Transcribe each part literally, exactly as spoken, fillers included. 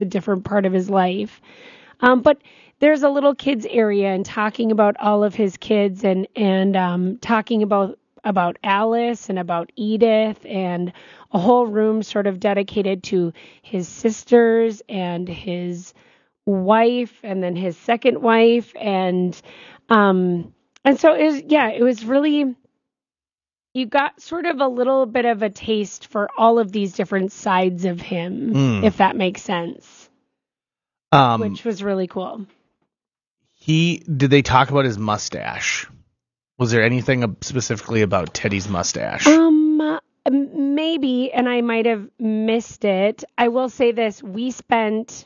the different part of his life. Um, but there's a little kids area and talking about all of his kids and, and um, talking about, about Alice and about Edith and a whole room sort of dedicated to his sisters and his wife and then his second wife. And, um, and so it was, yeah, it was really, you got sort of a little bit of a taste for all of these different sides of him, mm. if that makes sense, um, which was really cool. He, did they talk about his mustache? Was there anything specifically about Teddy's mustache? Um, maybe, and I might have missed it. I will say this, we spent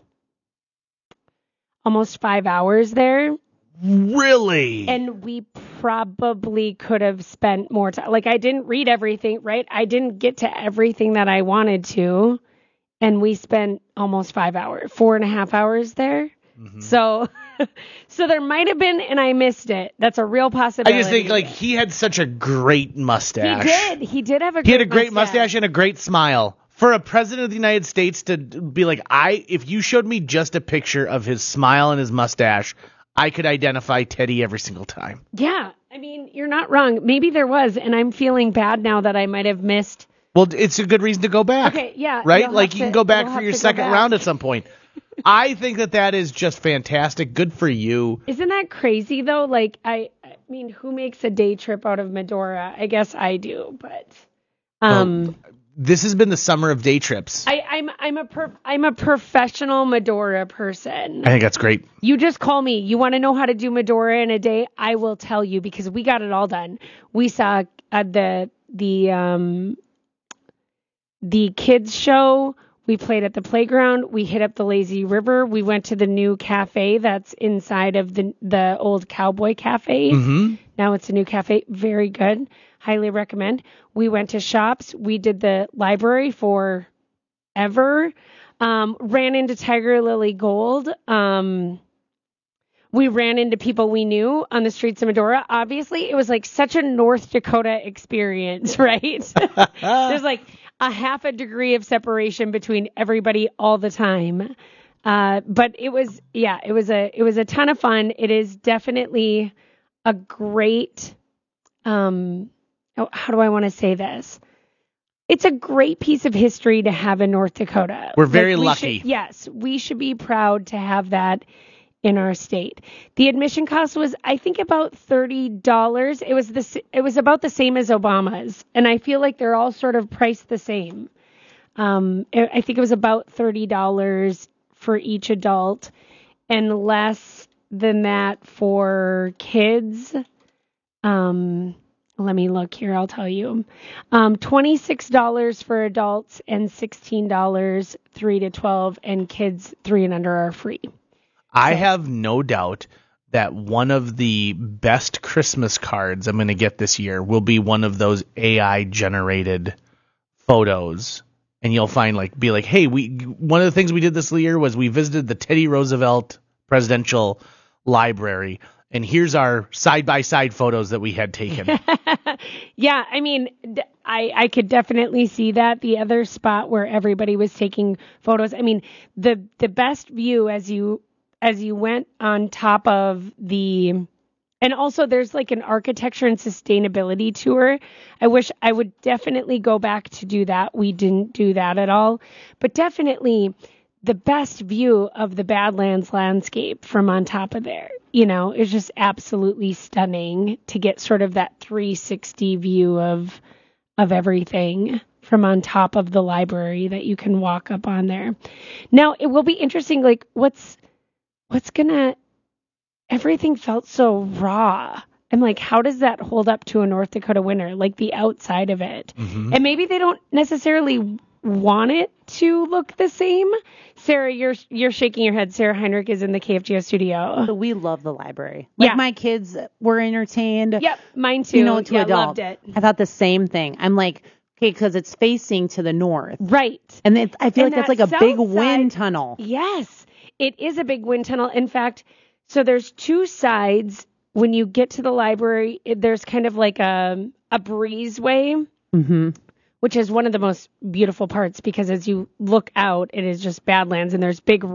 almost five hours there. Really? And we probably could have spent more time. Like, I didn't read everything, right? I didn't get to everything that I wanted to. And we spent almost five hours, four and a half hours there. Mm-hmm. So, so there might have been, and I missed it. That's a real possibility. I just think, like, he had such a great mustache. He did. He did have a great He had a great mustache. mustache and a great smile. For a president of the United States to be like, I, if you showed me just a picture of his smile and his mustache, I could identify Teddy every single time. Yeah. I mean, you're not wrong. Maybe there was, and I'm feeling bad now that I might have missed. Well, it's a good reason to go back. Okay, yeah. Right? Like, you to, can go back for your to second round at some point. I think that that is just fantastic. Good for you. Isn't that crazy, though? Like, I, I mean, who makes a day trip out of Medora? I guess I do, but... um. Well, this has been the summer of day trips. I, I'm I'm a per, I'm a professional Medora person. I think that's great. You just call me. You want to know how to do Medora in a day? I will tell you because we got it all done. We saw uh, the the um the kids show. We played at the playground. We hit up the lazy river. We went to the new cafe that's inside of the the old cowboy cafe. Mm-hmm. Now it's a new cafe. Very good. Highly recommend. We went to shops. We did the library for ever. Um, ran into Tiger Lily Gold. Um, we ran into people we knew on the streets of Medora. Obviously, it was like such a North Dakota experience, right? There's like a half a degree of separation between everybody all the time. Uh, but it was, yeah, it was a, it was a ton of fun. It is definitely a great, um, oh, how do I want to say this? It's a great piece of history to have in North Dakota. We're very like we lucky. Should, yes, we should be proud to have that in our state. The admission cost was, I think, about thirty dollars. It was the, it was about the same as Obama's, and I feel like they're all sort of priced the same. Um, I think it was about thirty dollars for each adult, and less than that for kids. Um. Let me look here. I'll tell you. Um, twenty-six dollars for adults and sixteen dollars three to twelve, and kids three and under are free. I so. have no doubt that one of the best Christmas cards I'm going to get this year will be one of those A I generated photos. And you'll find like, be like, hey, we, one of the things we did this year was we visited the Teddy Roosevelt Presidential Library. And here's our side-by-side photos that we had taken. Yeah, I mean, I, I could definitely see that. The other spot where everybody was taking photos. I mean, the the best view as you as you went on top of the, and also there's like an architecture and sustainability tour. I wish I would definitely go back to do that. We didn't do that at all, but definitely the best view of the Badlands landscape from on top of there. You know, it's just absolutely stunning to get sort of that three sixty view of of everything from on top of the library that you can walk up on there. Now, it will be interesting, like, what's what's gonna, everything felt so raw. I'm like, how does that hold up to a North Dakota winter? Like the outside of it. Mm-hmm. And maybe they don't necessarily want it to look the same. Sarah, you're you're shaking your head. Sarah Heinrich is in the K F G O studio. We love the library. Like, yeah. My kids were entertained. Yep, mine too. You know, to yeah, adult. Loved it. I thought the same thing. I'm like, okay, because it's facing to the north. Right. And it, I feel and like that that's like a big side, wind tunnel. Yes, it is a big wind tunnel. In fact, so there's two sides. When you get to the library, it, there's kind of like a, a breezeway. Mm-hmm. which is one of the most beautiful parts because as you look out, it is just Badlands and there's big